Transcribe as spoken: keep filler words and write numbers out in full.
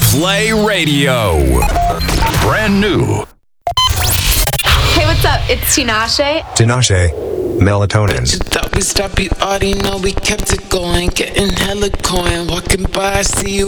Play Radio. Brand new. Hey, what's up? It's Tinashe. Tinashe, melatonin. You thought we stopped, you already know we kept it going. Getting hella coin, walking by, I see you